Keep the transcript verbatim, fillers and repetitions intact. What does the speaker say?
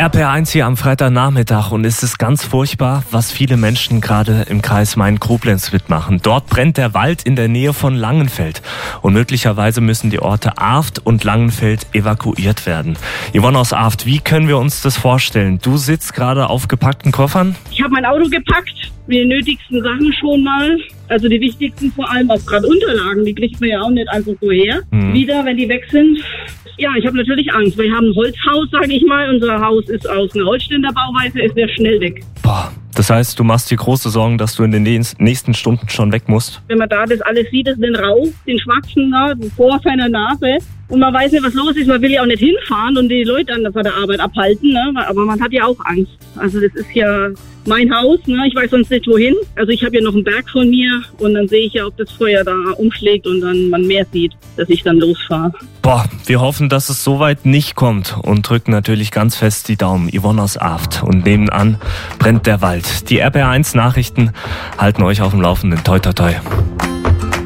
R P R eins hier am Freitagnachmittag und es ist ganz furchtbar, was viele Menschen gerade im Kreis Main-Koblenz mitmachen. Dort brennt der Wald in der Nähe von Langenfeld und möglicherweise müssen die Orte Arft und Langenfeld evakuiert werden. Yvonne aus Arft, wie können wir uns das vorstellen? Du sitzt gerade auf gepackten Koffern? Ich habe mein Auto gepackt, mit den nötigsten Sachen schon mal. Also die wichtigsten vor allem auch gerade Unterlagen, die kriegt man ja auch nicht einfach so her. Mhm. Wieder, wenn die weg sind. Ja, ich habe natürlich Angst. Wir haben ein Holzhaus, sage ich mal. Unser Haus ist aus einer Holzständerbauweise, ist sehr schnell weg. Boah, das heißt, du machst dir große Sorgen, dass du in den nächsten Stunden schon weg musst? Wenn man da das alles sieht, ist den Rauch, den Schwatzen da, vor seiner Nase. Und man weiß nicht, was los ist. Man will ja auch nicht hinfahren und die Leute an der Arbeit abhalten. Ne? Aber man hat ja auch Angst. Also das ist ja mein Haus. Ne? Ich weiß sonst nicht, wohin. Also ich habe ja noch einen Berg von mir. Und dann sehe ich ja, ob das Feuer da umschlägt und dann man mehr sieht, dass ich dann losfahre. Boah, wir hoffen, dass es soweit nicht kommt und drücken natürlich ganz fest die Daumen. Yvonne aus Arft. Und nebenan brennt der Wald. Die R P R eins Nachrichten halten euch auf dem Laufenden. Toi, toi, toi.